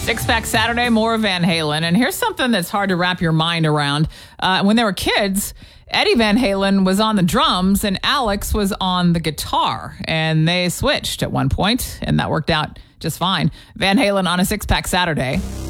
Six Pack Saturday, more Van Halen. And here's something that's hard to wrap your mind around. When they were kids, Eddie Van Halen was on the drums and Alex was on the guitar. And they switched at one point, and that worked out just fine. Van Halen on a Six Pack Saturday.